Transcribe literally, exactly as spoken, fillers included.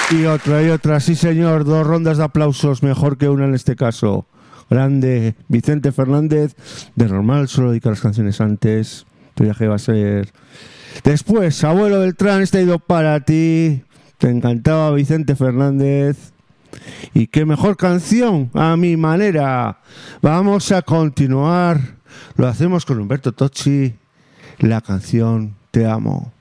Y otra, y otra, sí señor, dos rondas de aplausos, mejor que una en este caso. Grande, Vicente Fernández, de normal solo dedicar las canciones antes, tu viaje va a ser... Después, Abuelo Beltrán, este ha ido para ti, te encantaba Vicente Fernández. Y qué mejor canción, a mi manera. Vamos a continuar, lo hacemos con Humberto Tocci, la canción Te Amo.